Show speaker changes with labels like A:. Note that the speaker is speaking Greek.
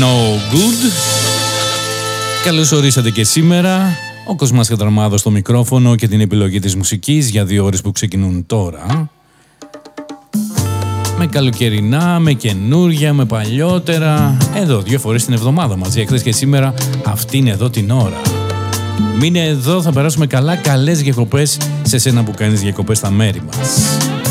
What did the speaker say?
A: No Good. Καλώς ορίσατε και σήμερα. Ο Κοσμάς Κατραμάδος στο μικρόφωνο και την επιλογή της μουσικής για 2 ώρες που ξεκινούν τώρα. Με καλοκαιρινά, με καινούρια, με παλιότερα. Εδώ 2 φορές την εβδομάδα μαζί, εχθές και σήμερα. Αυτή είναι εδώ την ώρα. Μείνε εδώ, θα περάσουμε καλά. Καλές διακοπές σε σένα που κάνεις διακοπές στα μέρη μας.